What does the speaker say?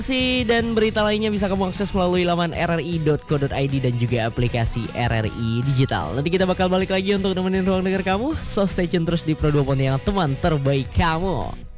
Dan berita lainnya bisa kamu akses melalui laman rri.co.id dan juga aplikasi RRI Digital. Nanti kita bakal balik lagi untuk nemenin ruang dengar kamu. So stay tune terus di Pro 2 Pontianak, teman terbaik kamu.